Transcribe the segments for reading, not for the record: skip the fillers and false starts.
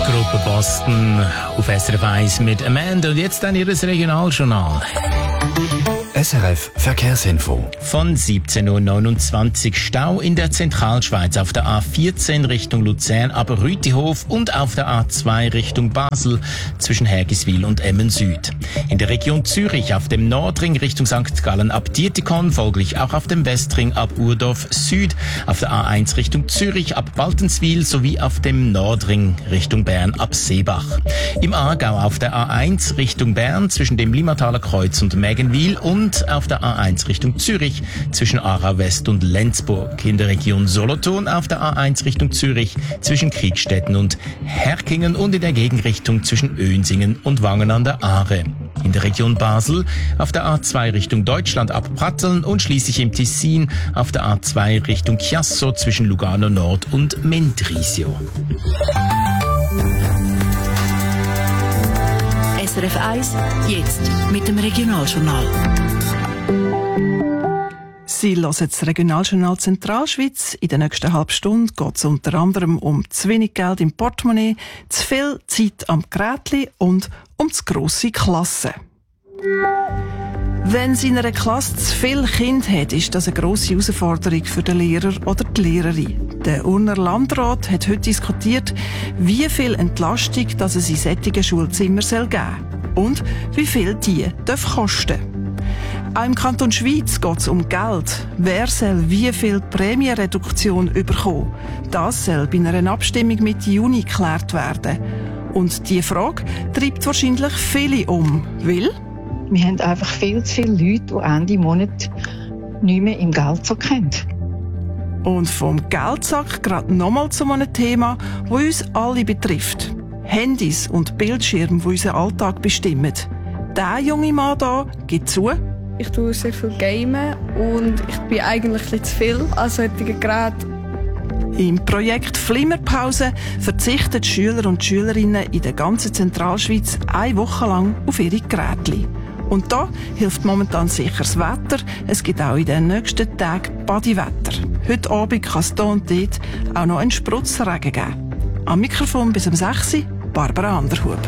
Gruppe Boston auf SRF 1 mit Amanda. Und jetzt dann Ihres Regionaljournal. SRF Verkehrsinfo. Von 17.29 Uhr Stau in der Zentralschweiz auf der A14 Richtung Luzern, aber Rütihof und auf der A2 Richtung Basel zwischen Hergiswil und Emmen Süd. In der Region Zürich auf dem Nordring Richtung St. Gallen ab Dietikon, folglich auch auf dem Westring ab Urdorf Süd, auf der A1 Richtung Zürich ab Baltenswil sowie auf dem Nordring Richtung Bern ab Seebach. Im Aargau auf der A1 Richtung Bern zwischen dem Limmataler Kreuz und Mägenwil und auf der A1 Richtung Zürich zwischen Aarau West und Lenzburg. In der Region Solothurn auf der A1 Richtung Zürich zwischen Kriegstetten und Herkingen und in der Gegenrichtung zwischen Önsingen und Wangen an der Aare. In der Region Basel auf der A2 Richtung Deutschland ab Pratteln und schließlich im Tessin auf der A2 Richtung Chiasso zwischen Lugano Nord und Mendrisio. SRF 1, jetzt mit dem Regionaljournal. Sie hören das Regionaljournal Zentralschweiz. In der nächsten halben Stunde geht es unter anderem um zu wenig Geld im Portemonnaie, zu viel Zeit am Gerätli und um zu grosse Klassen. Wenn es in einer Klasse zu viele Kinder hat, ist das eine grosse Herausforderung für den Lehrer oder die Lehrerin. Der Urner Landrat hat heute diskutiert, wie viel Entlastung dass es in solchen Schulzimmern geben soll und wie viel die kosten dürfen. Auch im Kanton Schweiz geht es um Geld. Wer soll wie viel Prämienreduktion bekommen? Das soll bei einer Abstimmung Mitte Juni geklärt werden. Und diese Frage treibt wahrscheinlich viele um, weil wir haben einfach viel zu viele Leute, die Ende Monat nicht mehr im Geldsack haben. Und vom Geldsack gerade nochmal zu einem Thema, das uns alle betrifft. Handys und Bildschirme, die unseren Alltag bestimmen. Der junge Mann hier gibt zu: Ich tue sehr viel gamen und ich bin eigentlich ein bisschen zu viel an solchen Geräten. Im Projekt Flimmerpause verzichten die Schüler und Schülerinnen in der ganzen Zentralschweiz eine Woche lang auf ihre Geräte. Und da hilft momentan sicher das Wetter. Es gibt auch in den nächsten Tagen Badiwetter. Heute Abend kann es hier und dort auch noch einen Spritzregen geben. Am Mikrofon bis um 6 Uhr, Barbara Anderhub.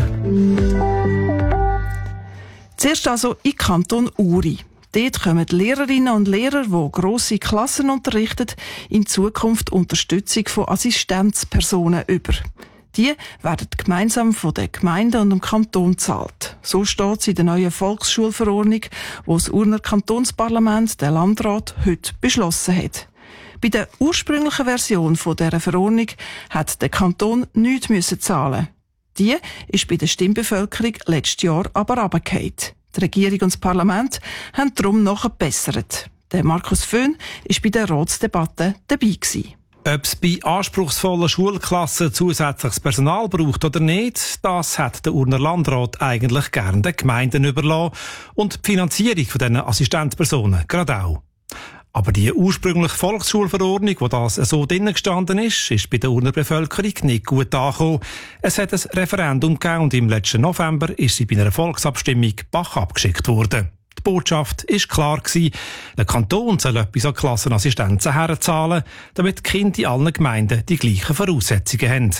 Zuerst also in Kanton Uri. Dort kommen die Lehrerinnen und Lehrer, die grosse Klassen unterrichten, in Zukunft Unterstützung von Assistenzpersonen über. Die werden gemeinsam von den Gemeinden und dem Kanton gezahlt. So steht es in der neuen Volksschulverordnung, die das Urner Kantonsparlament, der Landrat, heute beschlossen hat. Bei der ursprünglichen Version dieser Verordnung hat der Kanton nichts zahlen. Die ist bei der Stimmbevölkerung letztes Jahr aber runtergefallen. Die Regierung und das Parlament haben darum nachgebessert. Der Markus Föhn war bei der Ratsdebatte dabei gewesen. Ob es bei anspruchsvollen Schulklassen zusätzliches Personal braucht oder nicht, das hat der Urner Landrat eigentlich gerne den Gemeinden überlassen und die Finanzierung von diesen Assistenzpersonen gerade auch. Aber die ursprüngliche Volksschulverordnung, wo das so drinnen gestanden ist bei der Urner Bevölkerung nicht gut angekommen. Es hat ein Referendum gegeben und im letzten November ist sie bei einer Volksabstimmung Bach abgeschickt worden. Die Botschaft war klar gewesen, der Kanton soll etwas an Klassenassistenzen herzahlen, damit die Kinder in allen Gemeinden die gleichen Voraussetzungen haben.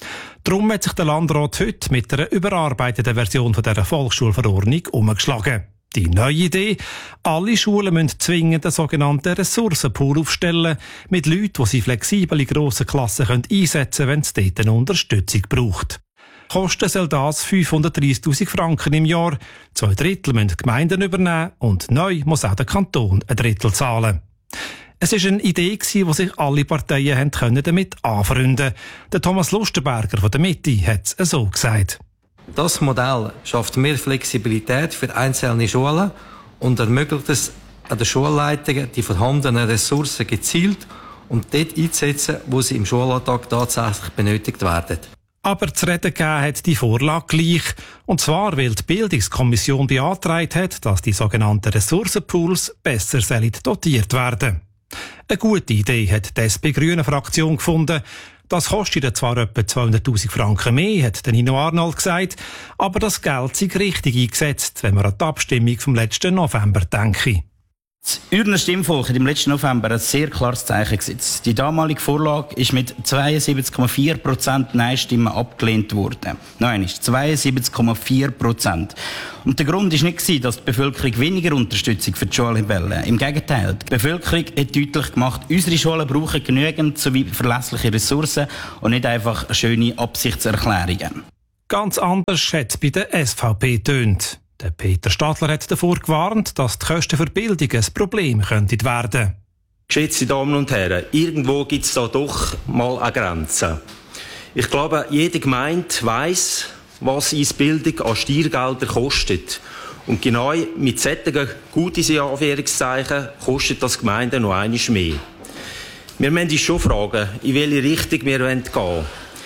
Darum hat sich der Landrat heute mit einer überarbeiteten Version von dieser Volksschulverordnung umgeschlagen. Die neue Idee: alle Schulen müssen zwingend einen sogenannten Ressourcenpool aufstellen, mit Leuten, die sie flexibel in grossen Klassen einsetzen können, wenn es dort eine Unterstützung braucht. Kosten soll das 530'000 Franken im Jahr. 2/3 müssen die Gemeinden übernehmen und neu muss auch der Kanton 1/3 zahlen. Es war eine Idee, die sich alle Parteien damit anfreunden konnten. Der Thomas Lustenberger von der Mitte hat es so gesagt. Das Modell schafft mehr Flexibilität für einzelne Schulen und ermöglicht es an den Schulleitungen, die vorhandenen Ressourcen gezielt und dort einzusetzen, wo sie im Schulalltag tatsächlich benötigt werden. Aber zu reden gegeben hat die Vorlage gleich. Und zwar, weil die Bildungskommission beantragt hat, dass die sogenannten Ressourcenpools besser dotiert werden. Eine gute Idee hat die SP-Grünen-Fraktion gefunden. Das kostet zwar etwa 200'000 Franken mehr, hat Nino Arnold gesagt, aber das Geld sei richtig eingesetzt, wenn man an die Abstimmung vom letzten November denke. Das Ürner Stimmvolk hat im letzten November ein sehr klares Zeichen gesetzt. Die damalige Vorlage ist mit 72,4% Nein-Stimmen abgelehnt worden. Nein, 72,4%. Und der Grund war nicht, dass die Bevölkerung weniger Unterstützung für die Schulen will. Im Gegenteil, die Bevölkerung hat deutlich gemacht, unsere Schulen brauchen genügend sowie verlässliche Ressourcen und nicht einfach schöne Absichtserklärungen. Ganz anders hat es bei der SVP getönt. Der Peter Stadler hat davor gewarnt, dass die Kosten für Bildung ein Problem könnten werden. Geschätzte Damen und Herren, irgendwo gibt es da doch mal eine Grenze. Ich glaube, jede Gemeinde weiss, was uns Bildung an Steuergeldern kostet. Und genau mit solchen guten Anführungszeichen kostet das Gemeinden noch einmal mehr. Wir müssen uns schon fragen, in welche Richtung wir gehen wollen.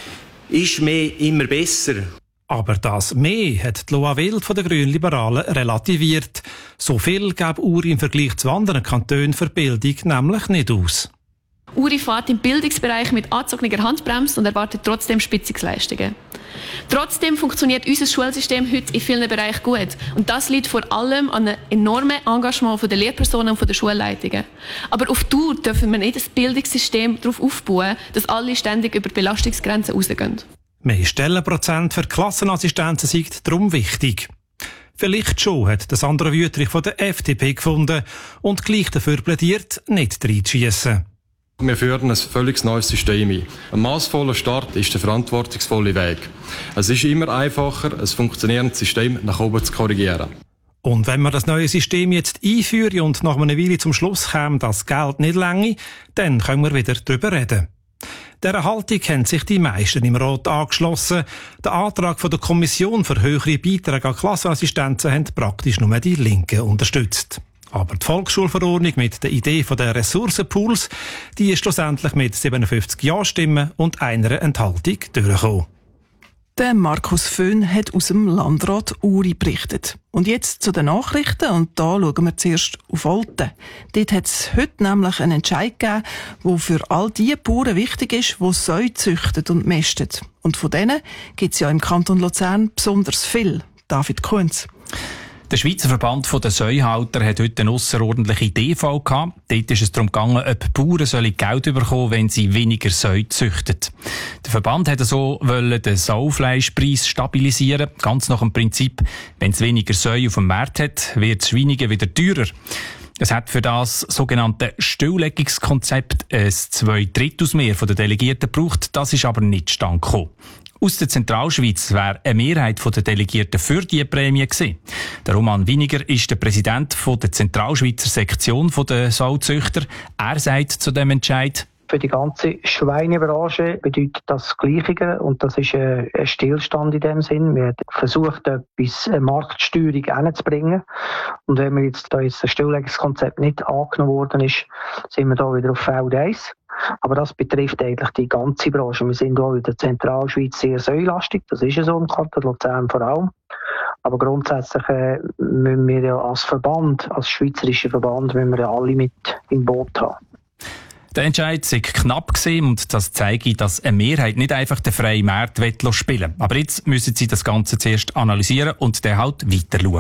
Ist mehr immer besser? Aber das mehr hat die Loa Wild von den Grünliberalen relativiert. So viel gäbe Uri im Vergleich zu anderen Kantonen für Bildung nämlich nicht aus. Uri fährt im Bildungsbereich mit angezogener Handbremse und erwartet trotzdem Spitzenleistungen. Trotzdem funktioniert unser Schulsystem heute in vielen Bereichen gut. Und das liegt vor allem an einem enormen Engagement der Lehrpersonen und der Schulleitungen. Aber auf Dauer dürfen wir nicht das Bildungssystem darauf aufbauen, dass alle ständig über Belastungsgrenzen rausgehen. Mehr Stellenprozent für Klassenassistenzen sind darum wichtig. Vielleicht schon, hat der Sandra Wüthrich von der FDP gefunden und gleich dafür plädiert, nicht reinzuschiessen. Wir führen ein völlig neues System ein. Ein massvoller Start ist der verantwortungsvolle Weg. Es ist immer einfacher, ein funktionierendes System nach oben zu korrigieren. Und wenn wir das neue System jetzt einführen und nach einer Weile zum Schluss kommen, dass Geld nicht reiche, dann können wir wieder darüber reden. Dieser Haltung haben sich die meisten im Rat angeschlossen. Der Antrag von der Kommission für höhere Beiträge an Klassenassistenzen haben praktisch nur die Linken unterstützt. Aber die Volksschulverordnung mit der Idee der Ressourcenpools, die ist schlussendlich mit 57 Ja-Stimmen und einer Enthaltung durchgekommen. Der Markus Föhn hat aus dem Landrat Uri berichtet. Und jetzt zu den Nachrichten, und da schauen wir zuerst auf Olten. Dort hat es heute nämlich einen Entscheid gegeben, der für all die Bauern wichtig ist, die Säue züchten und mästen. Und von denen gibt es ja im Kanton Luzern besonders viel. David Kunz. Der Schweizer Verband der Säuhalter hat heute eine ausserordentliche DV gehabt. Dort ist es darum gegangen, ob Bauern Geld bekommen, wenn sie weniger Säue züchten. Der Verband hat so den Saufleischpreis stabilisieren, ganz nach dem Prinzip, wenn es weniger Säue auf dem Markt hat, wird das Schweinigen wieder teurer. Es hat für das sogenannte Stilllegungskonzept ein 2/3 mehr von den Delegierten gebraucht. Das ist aber nicht zustande gekommen. Aus der Zentralschweiz wäre eine Mehrheit der Delegierten für diese Prämie gewesen. Der Roman Winiger ist der Präsident der Zentralschweizer Sektion der Sauzüchter. Er sagt zu dem Entscheid: Für die ganze Schweinebranche bedeutet das das Gleiche und das ist ein Stillstand in dem Sinn. Wir haben versucht, etwas Marktsteuerung hinzubringen und wenn wir jetzt das Stilllegungskonzept nicht angenommen worden ist, sind wir da wieder auf Feld 1. Aber das betrifft eigentlich die ganze Branche. Wir sind auch in der Zentralschweiz sehr säulastig, das ist ja so im Kanton Luzern vor allem. Aber grundsätzlich müssen wir ja als Verband, als schweizerischer Verband, müssen wir ja alle mit im Boot haben. Der Entscheid sei knapp gewesen und das zeige, dass eine Mehrheit nicht einfach den freien Markt spielen will. Aber jetzt müssen sie das Ganze zuerst analysieren und dann halt weiter schauen.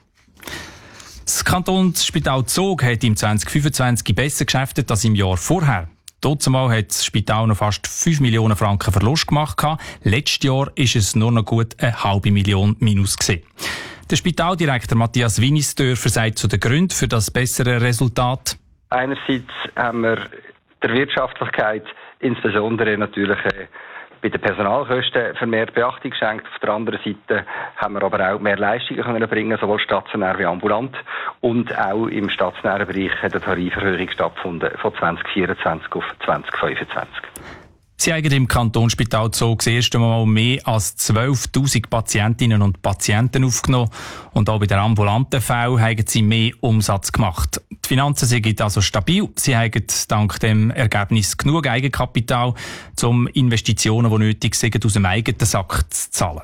Das Kantonsspital Zug hat im 2025 besser geschäftet als im Jahr vorher. Dazumal hat das Spital noch fast 5 Millionen Franken Verlust gemacht. Letztes Jahr ist es nur noch gut 0,5 Million Minus gewesen. Der Spitaldirektor Matthias Winisdörfer sagt zu den Gründen für das bessere Resultat: Einerseits haben wir der Wirtschaftlichkeit, insbesondere natürlich bei den Personalkosten, vermehrt Beachtung geschenkt. Auf der anderen Seite haben wir aber auch mehr Leistungen können bringen, sowohl stationär wie ambulant. Und auch im stationären Bereich hat eine Tariferhöhung stattgefunden von 2024 auf 2025. Sie haben im Kantonsspital Zug das erste Mal mehr als 12'000 Patientinnen und Patienten aufgenommen. Und auch bei den ambulanten Fällen haben sie mehr Umsatz gemacht. Die Finanzen sind also stabil. Sie haben dank dem Ergebnis genug Eigenkapital, um Investitionen, die nötig sind, aus dem eigenen Sack zu zahlen.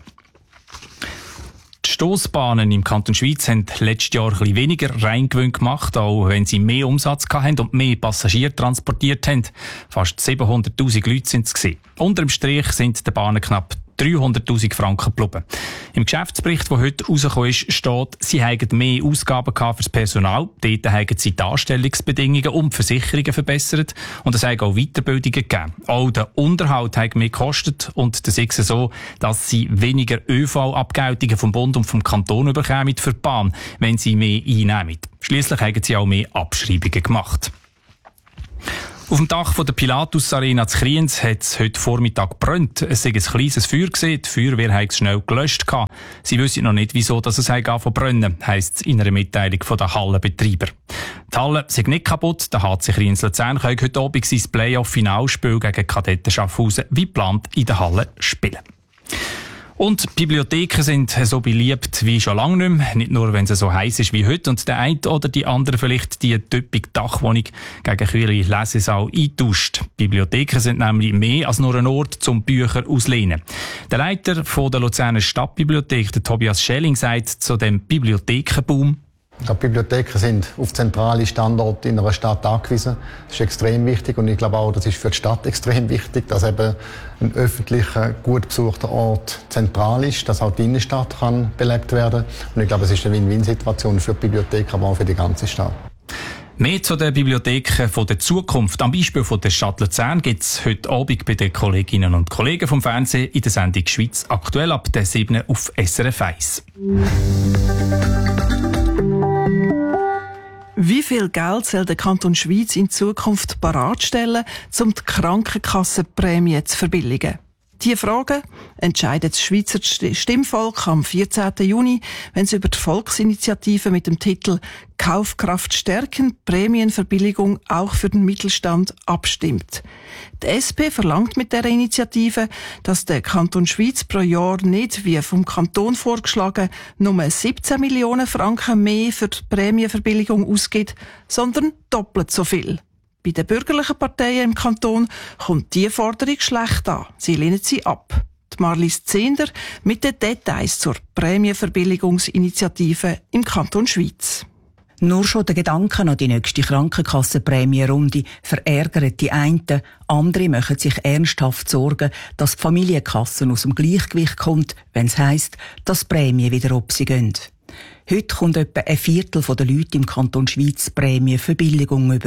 Die Stossbahnen im Kanton Schweiz haben letztes Jahr ein bisschen weniger Reingewinn gemacht, auch wenn sie mehr Umsatz hatten und mehr Passagiere transportiert haben. Fast 700'000 Leute sind es gewesen. Unter dem Strich sind den Bahnen knapp 300'000 Franken geblieben. Im Geschäftsbericht, der heute rausgekommen ist, steht, sie hätten mehr Ausgaben gehabt fürs Personal. Dort hätten sie die Anstellungsbedingungen und die Versicherungen verbessert. Und es hätte auch Weiterbildungen gegeben. Auch der Unterhalt hat mehr gekostet. Und das ist so, dass sie weniger ÖV-Abgeltungen vom Bund und vom Kanton bekommen für die Bahn, wenn sie mehr einnehmen. Schliesslich haben sie auch mehr Abschreibungen gemacht. Auf dem Dach der Pilatus Arena zu Kriens hat es heute Vormittag gebrannt. Es war ein kleines Feuer gewesen. Die Feuerwehr hat es schnell gelöscht. Sie wissen noch nicht, wieso es angefangen zu brennen, heisst es in einer Mitteilung der Hallenbetreiber. Die Halle sind nicht kaputt. Der HC Kriens Luzern kann heute Abend sein Playoff-Finalspiel gegen Kadetten Schaffhausen wie geplant in der Halle spielen. Und Bibliotheken sind so beliebt wie schon lange nicht mehr. Nicht nur, wenn es so heiß ist wie heute und der eine oder die andere vielleicht die typische Dachwohnung gegen kühle Lesesaal eintauscht. Bibliotheken sind nämlich mehr als nur ein Ort zum Bücher auslehnen. Der Leiter der Luzerner Stadtbibliothek, der Tobias Schelling, sagt zu dem Bibliothekenboom: Die Bibliotheken sind auf zentrale Standorte in einer Stadt angewiesen. Das ist extrem wichtig und ich glaube auch, das ist für die Stadt extrem wichtig, dass eben ein öffentlicher, gut besuchter Ort zentral ist, dass auch die Innenstadt kann belebt werden. Und ich glaube, es ist eine Win-Win-Situation für die Bibliothek, aber auch für die ganze Stadt. Mehr zu den Bibliotheken der Zukunft, am Beispiel der Stadt Luzern, gibt es heute Abend bei den Kolleginnen und Kollegen vom Fernsehen in der Sendung «Schweiz aktuell» ab der 7. auf SRF 1. Wie viel Geld soll der Kanton Schwyz in Zukunft bereitstellen, um die Krankenkassenprämie zu verbilligen? Diese Frage entscheidet das Schweizer Stimmvolk am 14. Juni, wenn es über die Volksinitiative mit dem Titel «Kaufkraft stärken, Prämienverbilligung auch für den Mittelstand» abstimmt. Die SP verlangt mit dieser Initiative, dass der Kanton Schwyz pro Jahr nicht, wie vom Kanton vorgeschlagen, nur 17 Millionen Franken mehr für die Prämienverbilligung ausgibt, sondern doppelt so viel. Bei den bürgerlichen Parteien im Kanton kommt diese Forderung schlecht an. Sie lehnen sie ab. Die Marlies Zehnder mit den Details zur Prämienverbilligungsinitiative im Kanton Schwyz. Nur schon der Gedanke an die nächste Krankenkassenprämienrunde verärgert die einen, andere machen sich ernsthaft Sorgen, dass die Familienkasse aus dem Gleichgewicht kommt, wenn es heisst, dass die Prämien wieder ob sie gehen. Heute kommt etwa ein Viertel der Leute im Kanton Schwyz Prämienverbilligung über.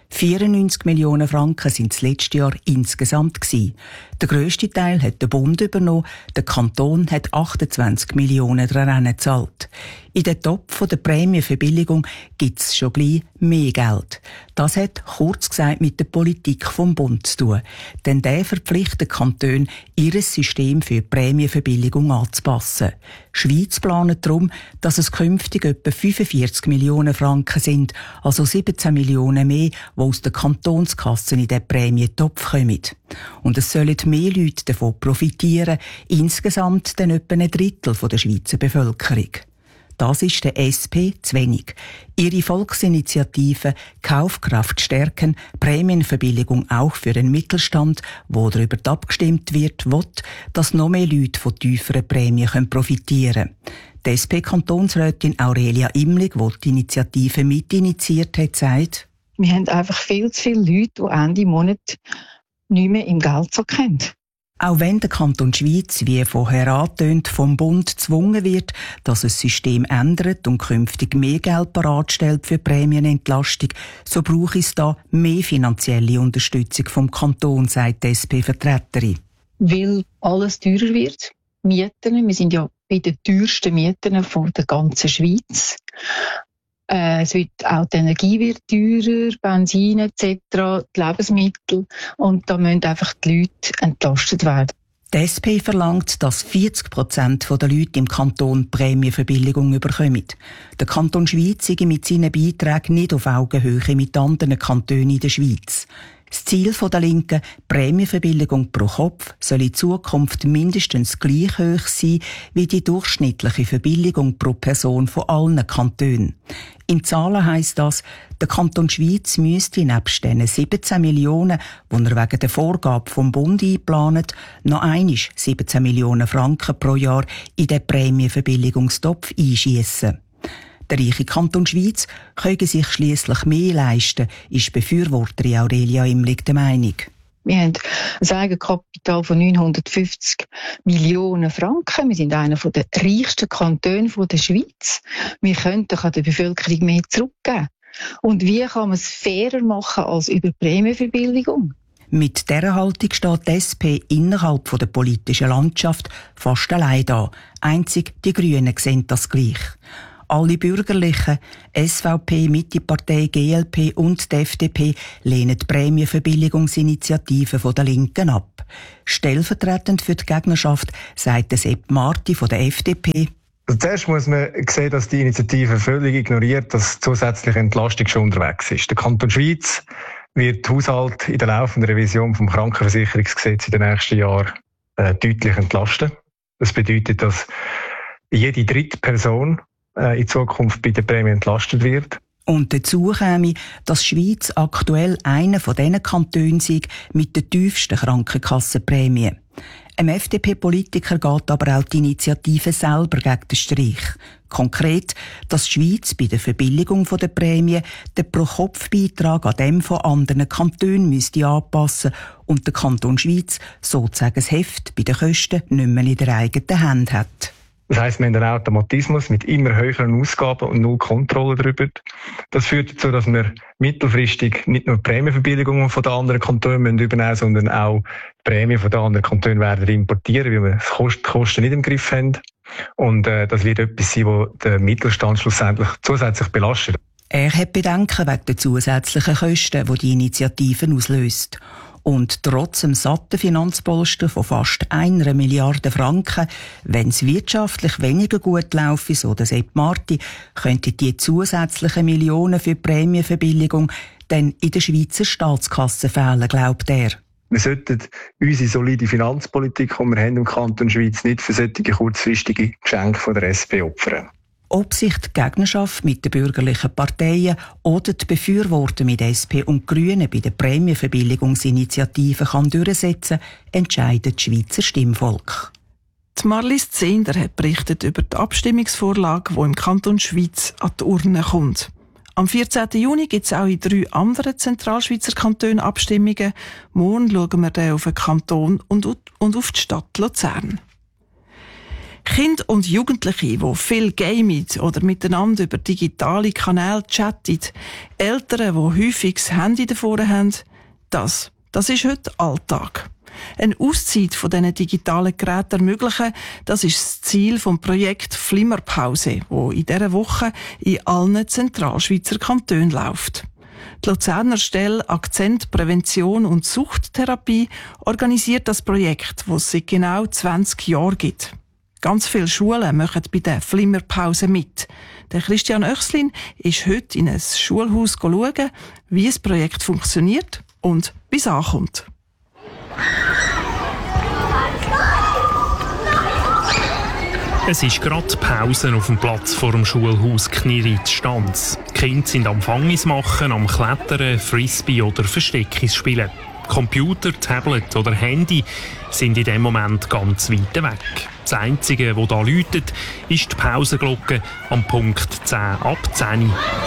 94 Millionen Franken sind das letzte Jahr insgesamt gewesen. Der grösste Teil hat der Bund übernommen, der Kanton hat 28 Millionen daran gezahlt. In den Topf der Prämienverbilligung gibt es schon gleich mehr Geld. Das hat, kurz gesagt, mit der Politik vom Bund zu tun. Denn der verpflichtet Kantone, ihr System für Prämienverbilligung anzupassen. Schweiz plant darum, dass es künftig etwa 45 Millionen Franken sind, also 17 Millionen mehr, die aus der Kantonskasse in den Prämientopf kommen. Und es sollen mehr Leute davon profitieren, insgesamt dann etwa ein Drittel der Schweizer Bevölkerung. Das ist der SP zu wenig. Ihre Volksinitiative «Kaufkraft stärken, Prämienverbilligung auch für den Mittelstand», wo darüber abgestimmt wird, will, dass noch mehr Leute von tieferen Prämien profitieren können. Die SP-Kantonsrätin Aurelia Imlig, die die Initiative mitinitiiert hat, sagt: Wir haben einfach viel zu viele Leute, die Ende Monat nicht mehr im Geldsack haben. Auch wenn der Kanton Schwyz, wie vorher angetönt, vom Bund gezwungen wird, dass das System ändert und künftig mehr Geld bereitstellt für Prämienentlastung, so braucht es da mehr finanzielle Unterstützung vom Kanton, sagt die SP-Vertreterin. Weil alles teurer wird. Mieten, wir sind ja bei den teuersten Mieten der ganzen Schweiz. Es wird auch die Energie wird teurer, Benzin etc., die Lebensmittel. Und da müssen einfach die Leute entlastet werden. Die SP verlangt, dass 40% der Leute im Kanton Prämienverbilligung bekommen. Der Kanton Schwyz sei mit seinen Beiträgen nicht auf Augenhöhe mit anderen Kantonen in der Schweiz. Das Ziel der Linken, Prämienverbilligung pro Kopf, soll in Zukunft mindestens gleich hoch sein wie die durchschnittliche Verbilligung pro Person von allen Kantonen. In Zahlen heisst das, der Kanton Schwyz müsste nebst den 17 Millionen, die er wegen der Vorgabe vom Bund einplant, noch einmal 17 Millionen Franken pro Jahr in den Prämienverbilligungstopf einschiessen. Der reiche Kanton Schwyz könne sich schliesslich mehr leisten, ist Befürworterin Aurelia Imlig der Meinung. Wir haben ein Eigenkapital von 950 Millionen Franken. Wir sind einer der reichsten Kantone der Schweiz. Wir könnten der Bevölkerung mehr zurückgeben. Und wie kann man es fairer machen als über Prämienverbilligung? Mit dieser Haltung steht die SP innerhalb der politischen Landschaft fast allein da. Einzig die Grünen sehen das gleich. Alle Bürgerlichen, SVP, Mittepartei, GLP und die FDP lehnen die Prämienverbilligungsinitiative der Linken ab. Stellvertretend für die Gegnerschaft sagt Sepp Marti von der FDP: Zuerst muss man sehen, dass die Initiative völlig ignoriert, dass zusätzliche Entlastung schon unterwegs ist. Der Kanton Schweiz wird den Haushalt in der laufenden Revision vom Krankenversicherungsgesetz in den nächsten Jahren deutlich entlasten. Das bedeutet, dass jede dritte Person in Zukunft bei der Prämie entlastet wird. Und dazu käme, dass die Schweiz aktuell einer von diesen Kantonen sei mit der tiefsten Krankenkassenprämie. Einem FDP-Politiker geht aber auch die Initiative selber gegen den Streich. Konkret, dass die Schweiz bei der Verbilligung der Prämie den Pro-Kopf-Beitrag an dem von anderen Kantonen müsste anpassen und der Kanton Schweiz sozusagen das Heft bei den Kosten nicht mehr in der eigenen Hand hat. Das heisst, wir haben einen Automatismus mit immer höheren Ausgaben und null Kontrolle darüber. Das führt dazu, dass wir mittelfristig nicht nur Prämienverbilligungen von den anderen Kantonen übernehmen, sondern auch die Prämien von den anderen Kantonen werden importieren, weil wir die Kosten nicht im Griff haben. Und das wird etwas sein, das den Mittelstand schlussendlich zusätzlich belastet. Er hat Bedenken wegen der zusätzlichen Kosten, die die Initiative auslöst. Und trotz dem satten Finanzpolster von fast 1 Milliarde Franken, wenn es wirtschaftlich weniger gut laufe, so der Sepp Marti, könnten die zusätzlichen Millionen für die Prämienverbilligung dann in der Schweizer Staatskasse fehlen, glaubt er. Wir sollten unsere solide Finanzpolitik, die wir haben im Kanton Schweiz, nicht für solche kurzfristige Geschenke von der SP opfern. Ob sich die Gegnerschaft mit den bürgerlichen Parteien oder die Befürworter mit SP und Grünen bei der Prämienverbilligungsinitiative durchsetzen kann, entscheidet das Schweizer Stimmvolk. Die Marlies Zehnder hat berichtet über die Abstimmungsvorlage, die im Kanton Schweiz an die Urne kommt. Am 14. Juni gibt es auch in 3 anderen Zentralschweizer Kantonen Abstimmungen. Morgen schauen wir dann auf den Kanton und auf die Stadt Luzern. Kinder und Jugendliche, die viel gamen oder miteinander über digitale Kanäle chatten, Eltern, die häufig das Handy davor haben, das ist heute Alltag. Eine Auszeit von diesen digitalen Geräten ermöglichen, das ist das Ziel vom Projekt Flimmerpause, das in dieser Woche in allen Zentralschweizer Kantonen läuft. Die Luzerner Stelle Akzent Prävention und Suchttherapie organisiert das Projekt, das es seit genau 20 Jahren gibt. Ganz viele Schulen machen bei der Flimmerpause mit. Der Christian Oechslin ist heute in ein Schulhaus schauen, wie das Projekt funktioniert und wie es ankommt. Es ist gerade Pause auf dem Platz vor dem Schulhaus Kniritz-Stanz. Die Kinder sind am Fangis machen, am Klettern, Frisbee oder Versteckis spielen. Computer, Tablet oder Handy sind in dem Moment ganz weit weg. Das Einzige, das hier läutet, ist die Pausenglocke am Punkt 10 ab 10.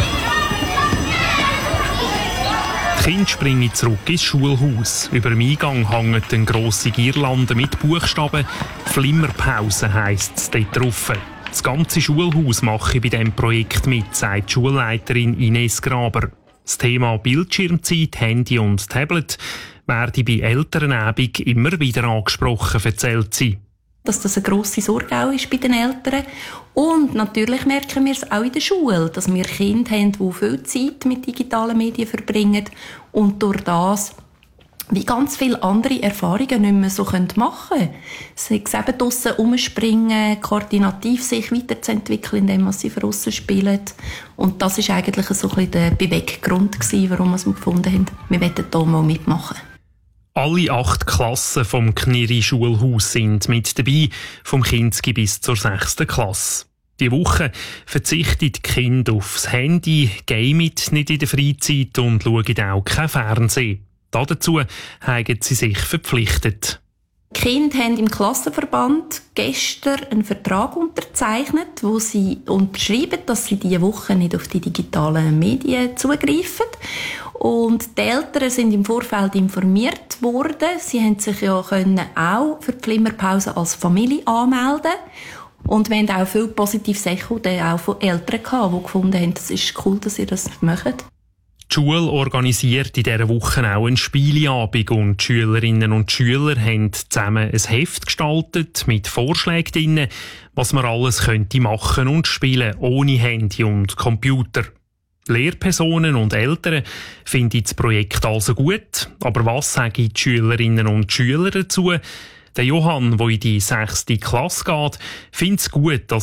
Die Kinder springen zurück ins Schulhaus. Über dem Eingang hängt eine grosse Girlande mit Buchstaben. Flimmerpause heisst es dort drauf. Das ganze Schulhaus mache bei diesem Projekt mit, sagt die Schulleiterin Ines Graber. Das Thema Bildschirmzeit, Handy und Tablet werde bei Elternabend immer wieder angesprochen, erzählt sie. Dass das eine grosse Sorge auch ist bei den Eltern. Und natürlich merken wir es auch in der Schule, dass wir Kinder haben, die viel Zeit mit digitalen Medien verbringen und durch das wie ganz viele andere Erfahrungen nicht mehr so machen können. Sie eben draussen rumspringen, koordinativ sich weiterzuentwickeln, indem sie von aussen spielen. Und das war eigentlich so ein bisschen der Beweggrund, warum wir gefunden haben, wir wollen hier mal mitmachen. Alle 8 Klassen vom Kniri-Schulhaus sind mit dabei, vom Kinski bis zur 6. Klasse. Die Woche verzichten die Kinder aufs Handy, gamen nicht in der Freizeit und schauen auch kein Fernsehen. Dazu haben sie sich verpflichtet. Die Kinder haben im Klassenverband gestern einen Vertrag unterzeichnet, wo sie unterschreiben, dass sie diese Woche nicht auf die digitalen Medien zugreifen. Und die Eltern sind im Vorfeld informiert worden. Sie haben sich ja auch für die Flimmerpause als Familie anmelden. Und wir haben auch viele positive Echo auch von Eltern gehabt, die gefunden haben, es ist cool, dass ihr das macht. Die Schule organisiert in dieser Woche auch einen Spieleabend und die Schülerinnen und Schüler haben zusammen ein Heft gestaltet mit Vorschlägen drin, was man alles könnte machen und spielen ohne Handy und Computer. Lehrpersonen und Eltern finden das Projekt also gut, aber was sagen die Schülerinnen und Schüler dazu? Der Johann, der in die 6. Klasse geht, findet es gut, dass